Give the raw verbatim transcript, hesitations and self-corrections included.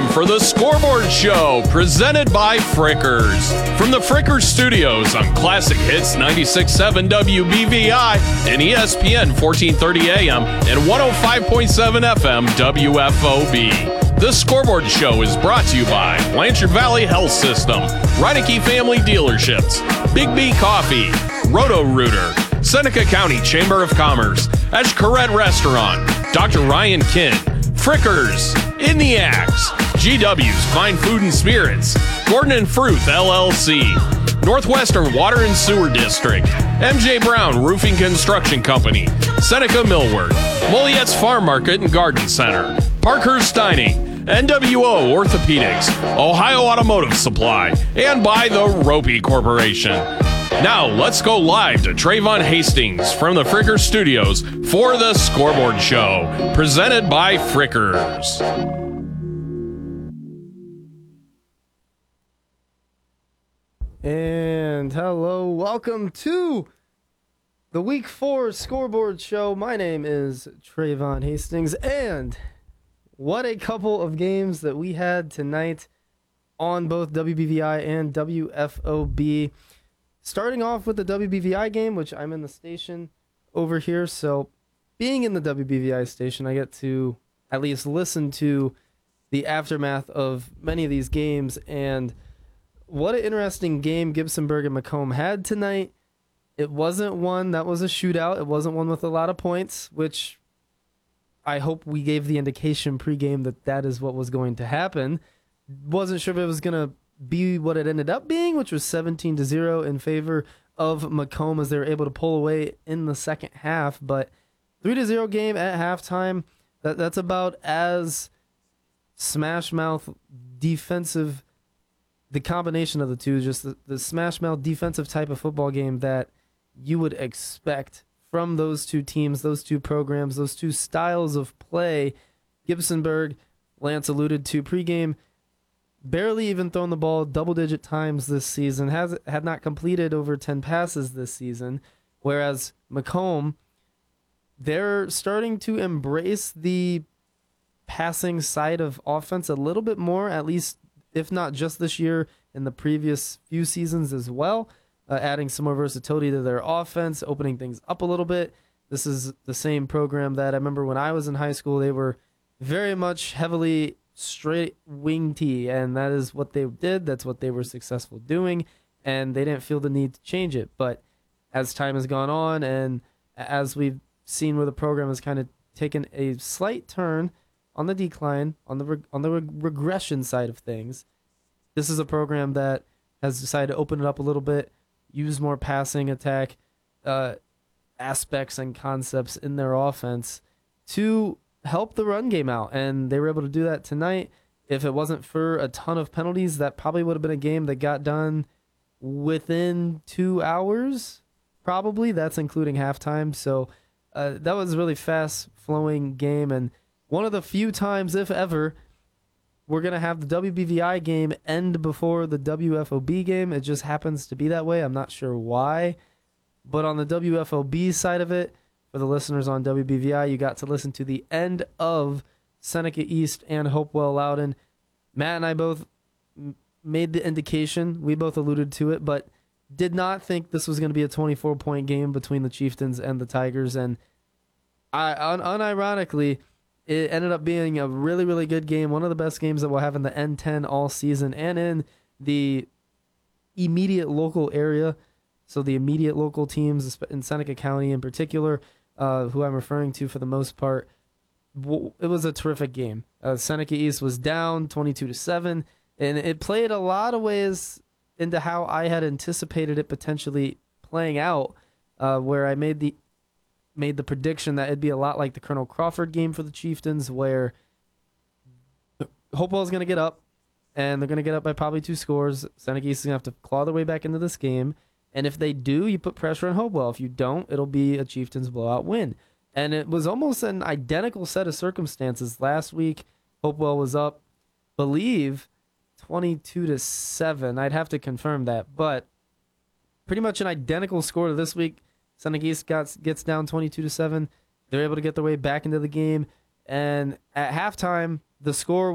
time for the Scoreboard Show, presented by Frickers. From the Frickers Studios on Classic Hits ninety-six point seven W B V I and E S P N fourteen thirty A M and one oh five point seven F M W F O B. The Scoreboard Show is brought to you by Blanchard Valley Health System, Reineke Family Dealerships, Big B Coffee, Roto-Rooter, Seneca County Chamber of Commerce, Ashcaret Restaurant, Doctor Ryan Kinn, Frickers, In the Axe, G W's Fine Food and Spirits, Gordon and Fruth L L C, Northwestern Water and Sewer District, M J Brown Roofing Construction Company, Seneca Millward, Moliette's Farm Market and Garden Center, Parkhurst Dining, N W O Orthopedics, Ohio Automotive Supply, and by the Ropey Corporation. Now, let's go live to Trayvon Hastings from the Frickers Studios for the Scoreboard Show, presented by Frickers. And hello, welcome to the Week four Scoreboard Show. My name is Trayvon Hastings, and what a couple of games that we had tonight on both W B V I and W F O B. Starting off with the W B V I game, which I'm in the station over here, so being in the W B V I station, I get to at least listen to the aftermath of many of these games, and what an interesting game Gibsonburg and Macomb had tonight. It wasn't one that was a shootout. It wasn't one with a lot of points, which I hope we gave the indication pregame that that is what was going to happen. Wasn't sure if it was going to be what it ended up being, which was seventeen to zero in favor of Macomb as they were able to pull away in the second half. But three to zero game at halftime, that, that's about as smash mouth defensive, the combination of the two, just the, the smash mouth defensive type of football game that you would expect from those two teams, those two programs, those two styles of play. Gibsonburg, Lance alluded to pregame, barely even thrown the ball double-digit times this season, has had not completed over ten passes this season, whereas Macomb, they're starting to embrace the passing side of offense a little bit more, at least if not just this year, in the previous few seasons as well, uh, adding some more versatility to their offense, opening things up a little bit. This is the same program that I remember when I was in high school, they were very much heavily straight wing T, and that is what they did. That's what they were successful doing, and they didn't feel the need to change it. But as time has gone on, and as we've seen where the program has kind of taken a slight turn on the decline, on the reg- on the reg- regression side of things, this is a program that has decided to open it up a little bit, use more passing attack uh, aspects and concepts in their offense to help the run game out, and they were able to do that tonight. If it wasn't for a ton of penalties, that probably would have been a game that got done within two hours, probably. That's including halftime. So uh, that was a really fast-flowing game, and one of the few times, if ever, we're going to have the W B V I game end before the W F O B game. It just happens to be that way. I'm not sure why. But on the W F O B side of it, for the listeners on W B V I, you got to listen to the end of Seneca East and Hopewell Loudon. Matt and I both made the indication. We both alluded to it, but did not think this was going to be a twenty-four point game between the Chieftains and the Tigers. And I, un- unironically, it ended up being a really, really good game. One of the best games that we'll have in the N ten all season and in the immediate local area. So the immediate local teams in Seneca County in particular, Uh, who I'm referring to for the most part, it was a terrific game. Uh, Seneca East was down twenty-two to seven, and it played a lot of ways into how I had anticipated it potentially playing out, uh, where I made the made the prediction that it'd be a lot like the Colonel Crawford game for the Chieftains, where Hopewell's going to get up, and they're going to get up by probably two scores. Seneca East is going to have to claw their way back into this game. And if they do, you put pressure on Hopewell. If you don't, it'll be a Chieftains blowout win. And it was almost an identical set of circumstances. Last week, Hopewell was up, believe, twenty-two to seven. I'd have to confirm that. But pretty much an identical score to this week. Seneca East got, gets down twenty-two to seven. They're able to get their way back into the game. And at halftime, the score